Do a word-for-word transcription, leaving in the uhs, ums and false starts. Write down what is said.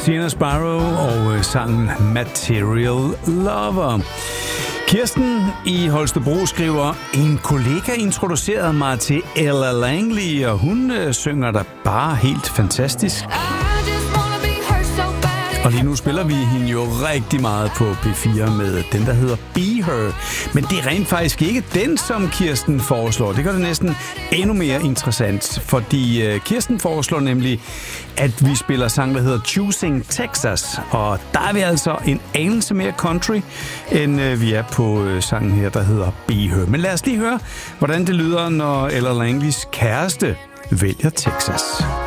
Christina Sparrow og øh, sangen Material Lover. Kirsten i Holstebro skriver, en kollega introducerede mig til Ella Langley, og hun øh, synger der bare helt fantastisk. Og lige nu spiller vi hende jo rigtig meget på P fire med den, der hedder Be Her. Men det er rent faktisk ikke den, som Kirsten foreslår. Det gør det næsten endnu mere interessant, fordi uh, Kirsten foreslår nemlig, at vi spiller sang, der hedder Choosing Texas. Og der er vi altså en anelse mere country, end uh, vi er på uh, sangen her, der hedder Be Her. Men lad os lige høre, hvordan det lyder, når Ella Langleys kæreste vælger Texas.